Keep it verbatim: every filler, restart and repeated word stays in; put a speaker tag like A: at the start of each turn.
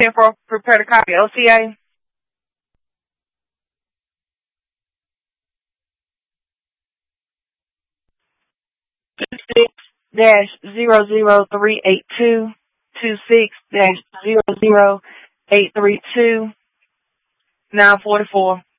A: ten four, prepare to copy O C A. Six dash zero zero three eight two two six dash zero zero eight three two nine forty four.